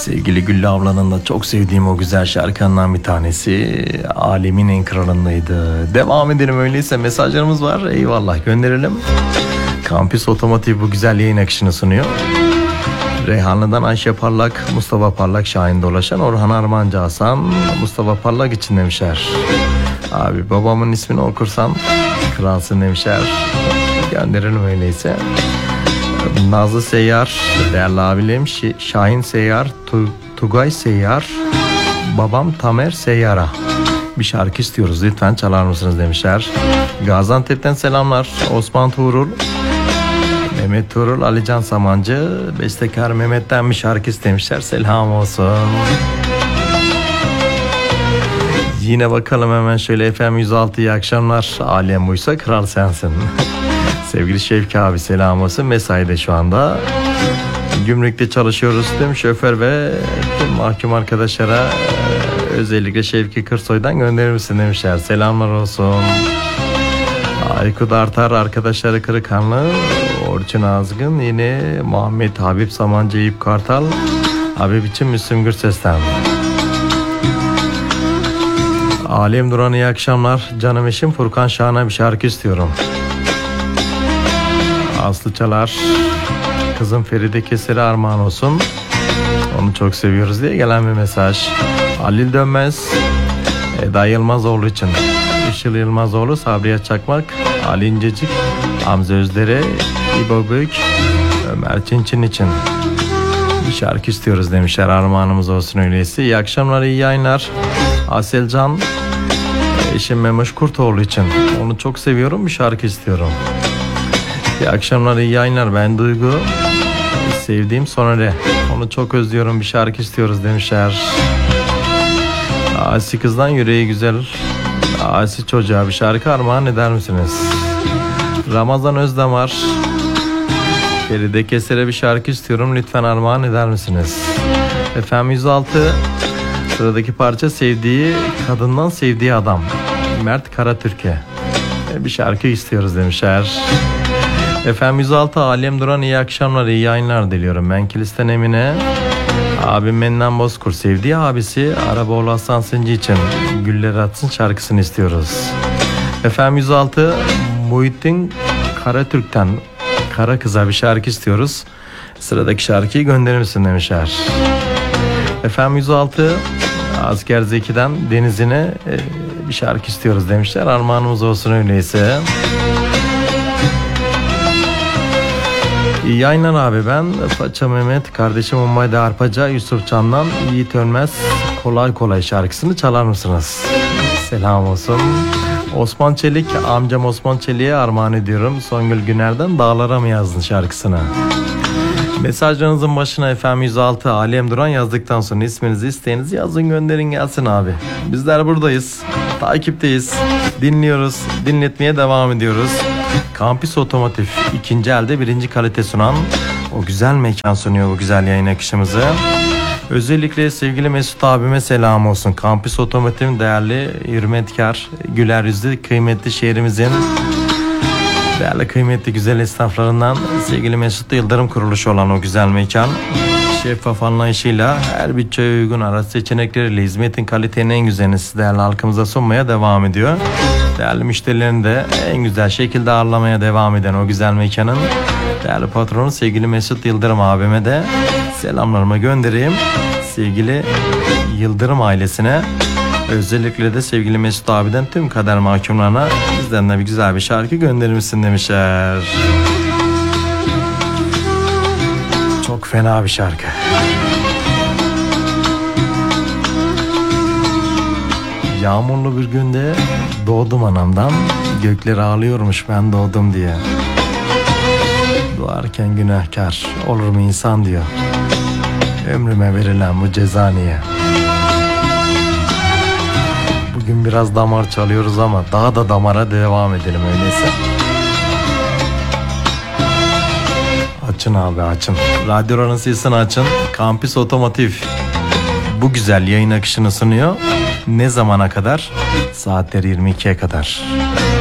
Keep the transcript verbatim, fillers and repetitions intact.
Sevgili Güllü ablanın da çok sevdiğim o güzel şarkılarından bir tanesi Alemin en kralındaydı. Devam edelim öyleyse, mesajlarımız var. Eyvallah, gönderelim. Kampüs Otomotiv bu güzel yayın akışını sunuyor. Reyhanlı'dan Ayşe Parlak, Mustafa Parlak, Şahin Dolaşan, Orhan Armancı Hasan, Mustafa Parlak için demişler. Abi babamın ismini okursan kralsın demişler. Gönderelim öyleyse. Nazlı Seyyar, değerli abilerim, Şahin Seyyar, Tugay Seyyar, babam Tamer Seyyar'a bir şarkı istiyoruz, lütfen çalar mısınız demişler. Gaziantep'ten selamlar. Osman Tuğrul, Mehmet Tuğrul, Alican Samancı, bestekar Mehmet'ten bir şarkı istemişler. Selam olsun. Yine bakalım hemen şöyle, F M yüz altı iyi akşamlar. Alem buysa kral sensin. Sevgili Şevki abi selam olsun. Mesaide şu anda. Gümrükte çalışıyoruz tüm şoför ve tüm mahkum arkadaşlara, özellikle Şevki Kırsoy'dan gönderir misin demişler. Selamlar olsun. Aykut Artar, arkadaşları Kırıkhanlı, Orçun Azgın, yine Muhammed Habib Samancı, Eyüp Kartal, Habib için Müslüm Gürses'ten. Alem Duran iyi akşamlar. Canım eşim Furkan Şahan'a bir şarkı istiyorum. Aslı Çalar, kızım Feride Keser'e armağan olsun, onu çok seviyoruz diye gelen bir mesaj. Halil Dönmez, Eda Yılmazoğlu için. Işıl Yılmazoğlu, Sabriye Çakmak, Ali İncecik, Hamza Özdere, İbo Büyük, Ömer Çinçin için bir şarkı istiyoruz demişler. Armağanımız olsun öyleyse. İyi akşamlar, iyi yayınlar. Aselcan, eşim Memoş Kurtoğlu için, onu çok seviyorum, bir şarkı istiyorum. İyi akşamlar, iyi yayınlar. Ben Duygu, sevdiğim Sonere, onu çok özlüyorum, bir şarkı istiyoruz demişler. Asi kızdan yüreği güzel, Asi çocuğa bir şarkı armağan eder misiniz? Ramazan Özdemir, Feride Keser'e bir şarkı istiyorum, lütfen armağan eder misiniz? F M yüz altı, sıradaki parça sevdiği kadından sevdiği adam, Mert Karatürk'e bir şarkı istiyoruz demişler. F M yüz altı, Alem Duran iyi akşamlar, iyi yayınlar diliyorum. Ben Kilis'ten Emine, abim Mennan Bozkur, sevdiği abisi Araboğlu Hasan Sinci için Güller Atsın şarkısını istiyoruz. F M yüz altı, Muhittin Karatürk'ten Kara Kız'a bir şarkı istiyoruz, sıradaki şarkıyı gönderir misin demişler. F M yüz altı, Asker Zeki'den Denizine bir şarkı istiyoruz demişler. Armağanımız olsun öyleyse. İyi yayınlar abi, ben Paça Mehmet, kardeşim Ummayda Arpaca, Yusuf Can'dan Yiğit Ölmez Kolay Kolay şarkısını çalar mısınız? Selam olsun. Osman Çelik, amcam Osman Çelik'e armağan ediyorum. Songül Güner'den Dağlara mı yazdın şarkısını? Mesajlarınızın başına F M yüz altı Alem Duran yazdıktan sonra isminizi, isteğinizi yazın, gönderin gelsin abi. Bizler buradayız, takipteyiz, dinliyoruz, dinletmeye devam ediyoruz. Kampüs Otomotiv ikinci elde birinci kalite sunan o güzel mekan sunuyor bu güzel yayın akışımızı. Özellikle sevgili Mesut abime selam olsun. Kampüs Otomotiv'in değerli, hürmetkar, güler yüzlü, kıymetli şehrimizin değerli, kıymetli, güzel esnaflarından sevgili Mesut Yıldırım kuruluşu olan o güzel mekan, şeffaf anlayışıyla her bütçeye uygun araç seçenekleriyle hizmetin kalitenin en güzelini siz değerli halkımıza sunmaya devam ediyor. Değerli müşterilerini de en güzel şekilde ağırlamaya devam eden o güzel mekanın değerli patronu sevgili Mesut Yıldırım abime de selamlarımı göndereyim. Sevgili Yıldırım ailesine, özellikle de sevgili Mesut abiden tüm kader mahkumlarına bizden de bir güzel bir şarkı gönderir misin demişler. Çok fena bir şarkı. Yağmurlu bir günde doğdum anamdan, gökler ağlıyormuş ben doğdum diye. Doğarken günahkar olur mu insan diyor. Ömrüme verilen bu ceza niye? Bugün biraz damar çalıyoruz ama daha da damara devam edelim öyleyse. Açın abi, açın. Radyoların sesini açın. Kampüs Otomotiv bu güzel yayın akışını sunuyor. Ne zamana kadar? Saatler yirmi ikiye kadar.